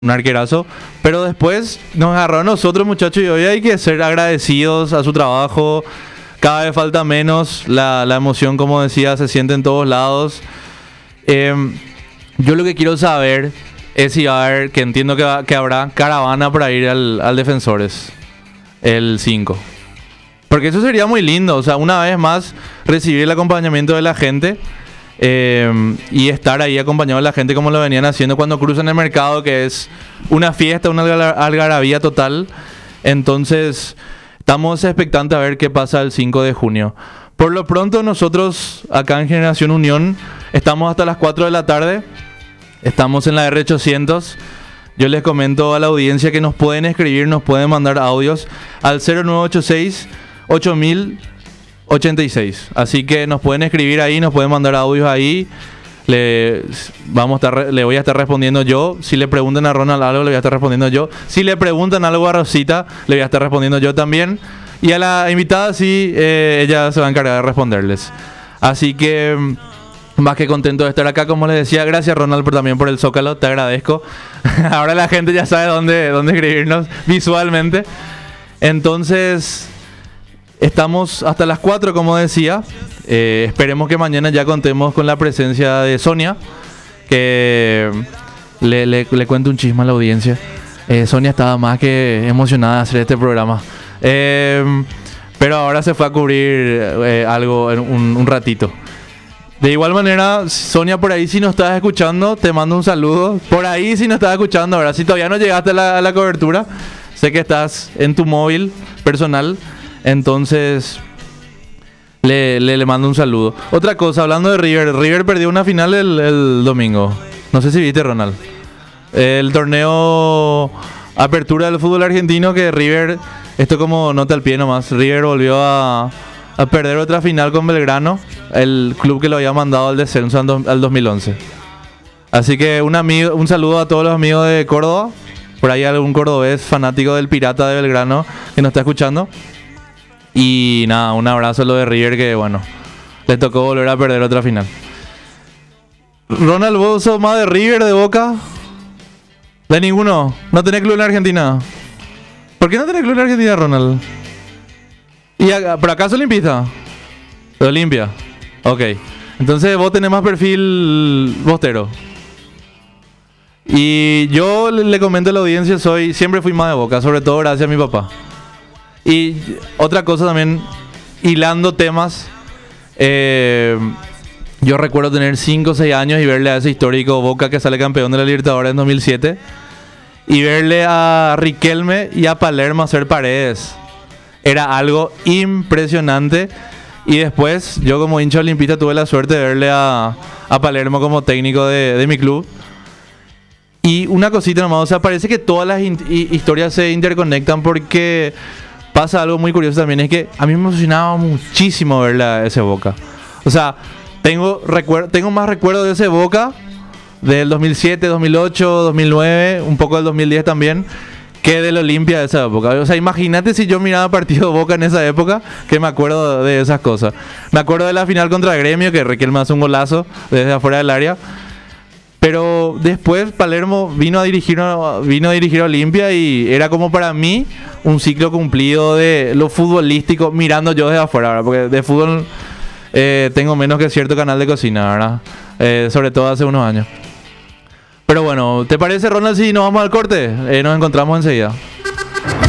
un arquerazo, pero después nos agarró a nosotros, muchachos, y hoy hay que ser agradecidos a su trabajo. Cada vez falta menos, la emoción, como decía, se siente en todos lados. Yo lo que quiero saber es si va a haber, que entiendo que habrá caravana para ir al Defensores el 5. Porque eso sería muy lindo, o sea, una vez más recibir el acompañamiento de la gente y estar ahí acompañado de la gente como lo venían haciendo cuando cruzan el mercado, que es una fiesta, una algarabía total. Entonces, estamos expectantes a ver qué pasa el 5 de junio. Por lo pronto, nosotros acá en Generación Unión estamos hasta las 4 de la tarde. Estamos en la R800. Yo les comento a la audiencia que nos pueden escribir, nos pueden mandar audios al 0986 8086. Así que nos pueden escribir ahí, nos pueden mandar audios ahí. Le voy a estar respondiendo yo. Si le preguntan a Ronald algo, le voy a estar respondiendo yo. Si le preguntan algo a Rosita, le voy a estar respondiendo yo también. Y a la invitada, sí, ella se va a encargar de responderles. Así que más que contento de estar acá, como les decía. Gracias, Ronald, también por el Zócalo, te agradezco. Ahora la gente ya sabe dónde escribirnos visualmente. Entonces, estamos hasta las 4, como decía. Esperemos que mañana ya contemos con la presencia de Sonia, que le cuento un chisme a la audiencia. Sonia estaba más que emocionada de hacer este programa. Pero ahora se fue a cubrir algo en un ratito. De igual manera, Sonia, por ahí si nos estás escuchando, te mando un saludo. Por ahí si nos estás escuchando, ahora si todavía no llegaste a la cobertura, sé que estás en tu móvil personal, entonces le mando un saludo. Otra cosa, hablando de River perdió una final el domingo. No sé si viste, Ronald. El torneo Apertura del fútbol argentino, que River, esto como nota al pie nomás, River volvió a perder otra final con Belgrano, el club que lo había mandado al descenso al 2011. Así que un saludo a todos los amigos de Córdoba. Por ahí algún cordobés fanático del Pirata de Belgrano que nos está escuchando. Y nada, un abrazo a lo de River, que bueno, le tocó volver a perder otra final. Ronald, ¿vos sos más de River, de Boca? ¿De ninguno? ¿No tenés club en Argentina? ¿Por qué no tenés club en Argentina, Ronald? ¿Y por acaso Olimpista? ¿De Olimpia? Ok. Entonces vos tenés más perfil bostero. Y yo le comento a la audiencia, siempre fui más de Boca, sobre todo gracias a mi papá. Y otra cosa también, hilando temas, yo recuerdo tener 5 o 6 años y verle a ese histórico Boca que sale campeón de la Libertadores en 2007. Y verle a Riquelme y a Palermo hacer paredes. Era algo impresionante. Y después, yo como hincha olimpista tuve la suerte de verle a Palermo como técnico de mi club. Y una cosita nomás, o sea, parece que todas las historias se interconectan, porque pasa algo muy curioso también. Es que a mí me emocionaba muchísimo verle a ese Boca. O sea, tengo más recuerdos de ese Boca del 2007, 2008, 2009, un poco del 2010 también, que del Olimpia de esa época. O sea, imagínate si yo miraba partido de Boca en esa época, que me acuerdo de esas cosas. Me acuerdo de la final contra Gremio, que Riquelme hace un golazo desde afuera del área. Pero después Palermo vino a dirigir a Olimpia, y era como para mí un ciclo cumplido de lo futbolístico, mirando yo desde afuera, ¿verdad? Porque de fútbol tengo menos que cierto canal de cocina, ¿verdad? Sobre todo hace unos años. Pero bueno, ¿te parece, Ronald, si nos vamos al corte? Nos encontramos enseguida.